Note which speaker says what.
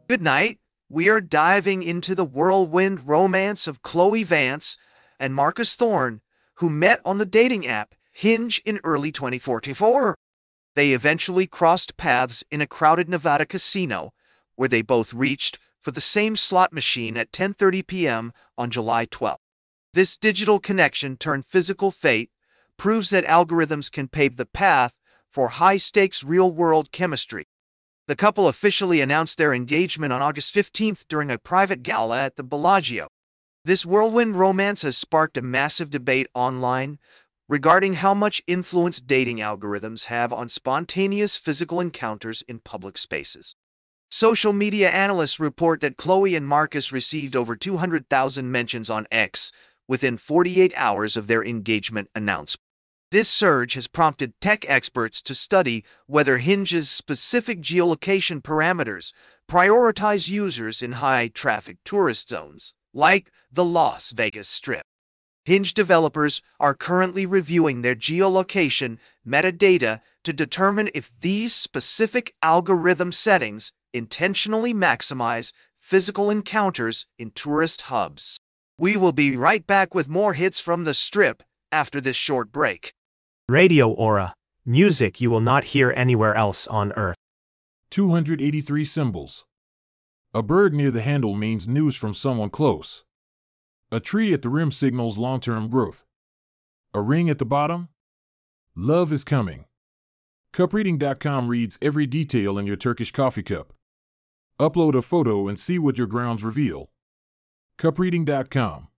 Speaker 1: Good night. We are diving into the whirlwind romance of Chloe Vance and Marcus Thorne, who met on the dating app Hinge in early 2044. They eventually crossed paths in a crowded Nevada casino, where they both reached for the same slot machine at 10:30 p.m. on July 12th. This digital connection turned physical fate proves that algorithms can pave the path for high-stakes real-world chemistry. The couple officially announced their engagement on August 15th during a private gala at the Bellagio. This whirlwind romance has sparked a massive debate online regarding how much influence dating algorithms have on spontaneous physical encounters in public spaces. Social media analysts report that Chloe and Marcus received over 200,000 mentions on X within 48 hours of their engagement announcement. This surge has prompted tech experts to study whether Hinge's specific geolocation parameters prioritize users in high-traffic tourist zones, like the Las Vegas Strip. Hinge developers are currently reviewing their geolocation metadata to determine if these specific algorithm settings intentionally maximize physical encounters in tourist hubs. We will be right back with more hits from the Strip after this short break.
Speaker 2: Radio Aura, music you will not hear anywhere else on Earth.
Speaker 3: 283 symbols. A bird near the handle means news from someone close. A tree at the rim signals long-term growth. A ring at the bottom? Love is coming. Cupreading.com reads every detail in your Turkish coffee cup. Upload a photo and see what your grounds reveal. Cupreading.com